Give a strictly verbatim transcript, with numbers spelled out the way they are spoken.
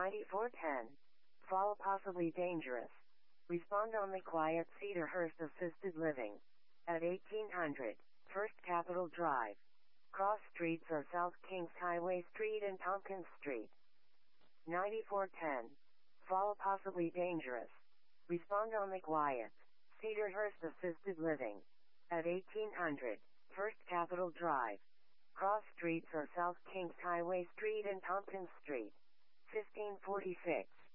ninety-four ten. Fall possibly dangerous. Respond only quiet. Cedarhurst Assisted Living. At eighteen hundred. First Capitol Drive. Cross streets are South Kings Highway Street and Tompkins Street. ninety-four ten. Fall possibly dangerous. Respond only quiet. Cedarhurst Assisted Living. At eighteen hundred. First Capitol Drive. Cross streets are South Kings Highway Street and Tompkins Street. fifteen forty-six.